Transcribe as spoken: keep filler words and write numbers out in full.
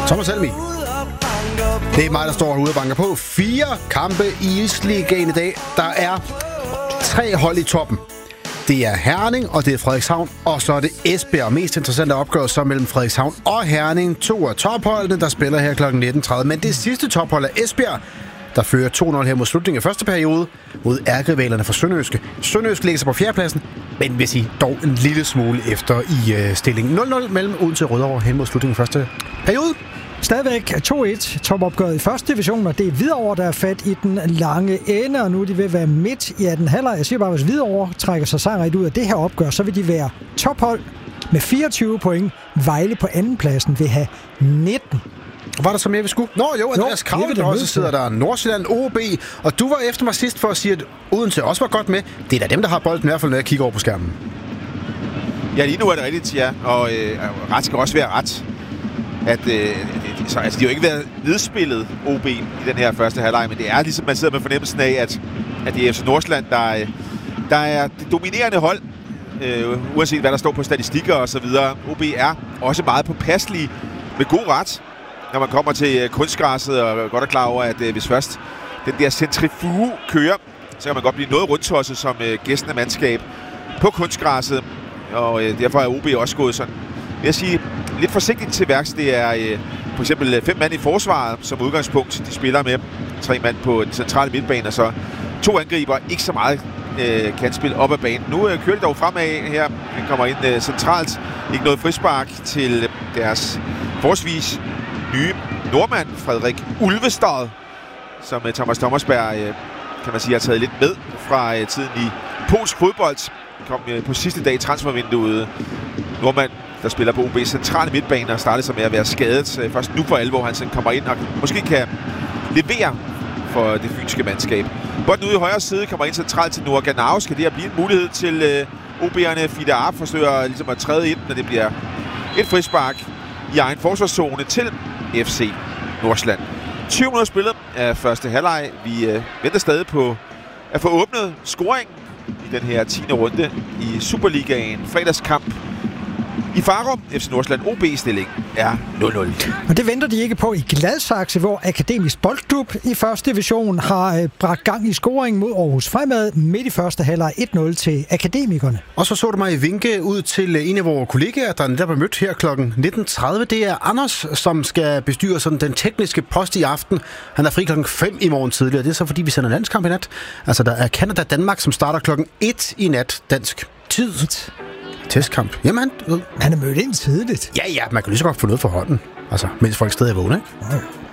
Thomas Helmi. Det er mig, der står herude og banker på. Fire kampe i Isligaen i dag. Der er tre hold i toppen. Det er Herning, og det er Frederikshavn, og så er det Esbjerg. Mest interessante opgør så mellem Frederikshavn og Herning. To af topholdene, der spiller her klokken nitten tredive. Men det sidste tophold er Esbjerg, der fører to nul her mod slutningen af første periode mod ærkerivalerne fra Sønderjyske. Sønderjyske ligger sig på fjerdepladsen, men vil sige dog en lille smule efter i øh, stillingen. nul nul mellem Odense og Rødovre hen mod slutningen af første periode. Stadigvæk to et topopgøret i første division, og det er Hvidovre, der er fat i den lange ende, og nu er de ved at være midt i anden halvleg. Jeg siger bare, hvis Hvidovre trækker sig sejrigt ud af det her opgør, så vil de være tophold med fireogtyve point. Vejle på andenpladsen vil have nitten. Var der så mere, vi skulle? Nå jo, Andreas Kravle, der også sidder der. Nordsjælland, O B, og du var efter mig sidst for at sige, at Odense også var godt med. Det er da dem, der har bolden i hvert fald, når jeg kigger over på skærmen. Ja, lige nu er det rigtigt, ja. Og øh, ret skal også være ret. At, øh, så, altså, de har jo ikke været nedspillet O B i den her første halvleg, men det er ligesom, man sidder med fornemmelsen af, at, at det er F C Nordsjælland, der, der er det dominerende hold, øh, uanset hvad der står på statistikker og så videre. O B er også meget påpasselig med god ret, når man kommer til kunstgræsset, og godt er klar over, at øh, hvis først den der centrifuge kører, så kan man godt blive noget rundtosset som øh, gæstende mandskab på kunstgræsset, og øh, derfor er O B også gået sådan, vil jeg sige, lidt forsigtigt til værks. Det er øh, for eksempel fem mand i forsvaret som udgangspunkt. De spiller med tre mand på den centrale midtbane, og så to angriber. Ikke så meget øh, kan spille op ad banen. Nu øh, kører de dog fremad her. Den kommer ind øh, centralt. Ikke noget frispark til deres forsvis nye nordmand, Frederik Ulvestad, som øh, Thomas Thomasberg, øh, kan man sige, har taget lidt med fra øh, tiden i polsk fodbold. Kom øh, på sidste dag i transfervinduet. Nordmand, der spiller på O B's centrale midtbane og startede sig med at være skadet. Først nu for alvor, han sådan kommer ind og måske kan levere for det fynske mandskab. Bolden ude i højre side kommer ind centralt til Noah Ganau. Skal det her blive en mulighed til øh, O B'erne? Fida Arp forsøger ligesom at træde ind, når det bliver et frispark i egen forsvarszone til F C Nordsjælland. tyve minutter spillet af første halvleg. Vi øh, venter stadig på at få åbnet scoring i den her tiende runde i Superligaen. Fredagskamp i Farum. F C Nordsjælland O B-stilling er nul nul. Og det venter de ikke på i Gladsaxe, hvor Akademisk Boldklub i første division har øh, bragt gang i scoring mod Aarhus Fremad midt i første halvleg et nul til Akademikerne. Og så så du mig i vinke ud til en af vores kollegaer, der netop er mødt her klokken nitten tredive. Det er Anders, som skal bestyre sådan den tekniske post i aften. Han er fri klokken fem i morgen tidligere. Det er så fordi, vi sender landskamp i nat. Altså, der er Canada-Danmark, som starter klokken et i nat dansk tid. Testkamp. Jamen, han, han er mødt ind tidligt. Ja, ja, man kan lige så godt få noget for hånden. Altså, mens folk stadig er vågne, ikke? Ja.